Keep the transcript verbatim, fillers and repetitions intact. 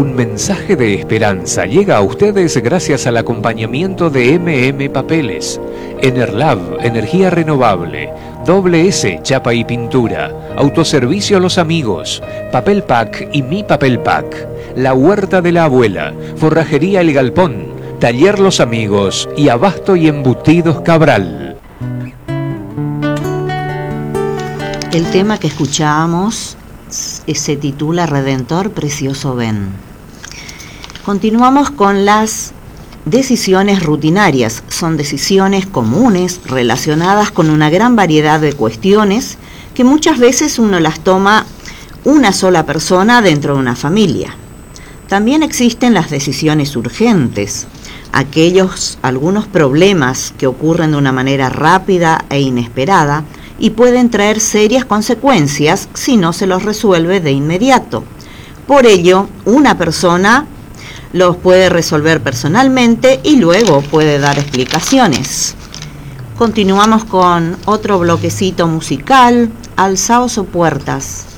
Un mensaje de esperanza llega a ustedes gracias al acompañamiento de eme eme Papeles, Enerlab, energía renovable, Doble S, chapa y pintura, Autoservicio Los Amigos, Papel Pack y Mi Papel Pack, La Huerta de la Abuela, Forrajería El Galpón, Taller Los Amigos y Abasto y Embutidos Cabral. El tema que escuchábamos se titula Redentor Precioso Ven. Continuamos con las decisiones rutinarias. Son decisiones comunes relacionadas con una gran variedad de cuestiones que muchas veces uno las toma una sola persona dentro de una familia. También existen las decisiones urgentes, aquellos algunos problemas que ocurren de una manera rápida e inesperada y pueden traer serias consecuencias si no se los resuelve de inmediato. Por ello, una persona los puede resolver personalmente y luego puede dar explicaciones. Continuamos con otro bloquecito musical, Alzaos o Puertas.